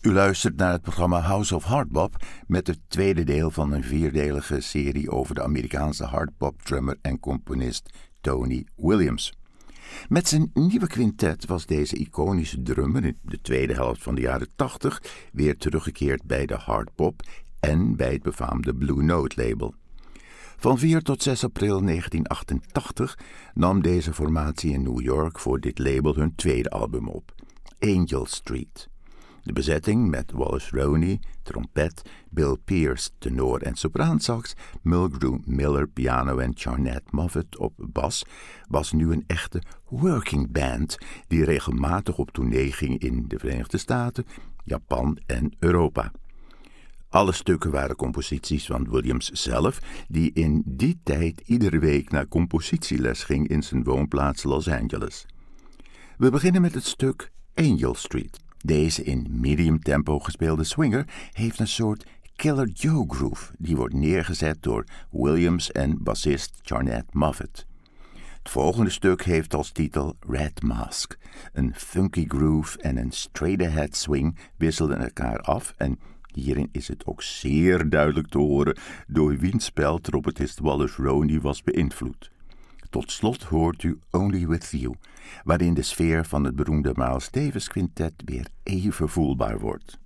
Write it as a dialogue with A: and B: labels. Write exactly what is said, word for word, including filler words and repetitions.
A: U luistert naar het programma House of Hardbop met het tweede deel van een vierdelige serie over de Amerikaanse hardbop-drummer en componist Tony Williams. Met zijn nieuwe quintet was deze iconische drummer in de tweede helft van de jaren tachtig weer teruggekeerd bij de hardbop en bij het befaamde Blue Note label. Van vier tot zes april negentien achtentachtig nam deze formatie in New York voor dit label hun tweede album op, Angel Street. De bezetting met Wallace Roney, trompet, Bill Pierce, tenor en sopraansax, Mulgrew Miller, piano en Charnette Moffett op bas, was nu een echte working band die regelmatig op tournee ging in de Verenigde Staten, Japan en Europa. Alle stukken waren composities van Williams zelf, die in die tijd iedere week naar compositieles ging in zijn woonplaats Los Angeles. We beginnen met het stuk Angel Street. Deze in medium tempo gespeelde swinger heeft een soort Killer Joe groove die wordt neergezet door Williams en bassist Charnette Moffett. Het volgende stuk heeft als titel Red Mask. Een funky groove en een straight-ahead swing wisselden elkaar af en hierin is het ook zeer duidelijk te horen door wiens spel trompetist Wallace Roney was beïnvloed. Tot slot hoort u Only With You, waarin de sfeer van het beroemde Miles Davis quintet weer even voelbaar wordt.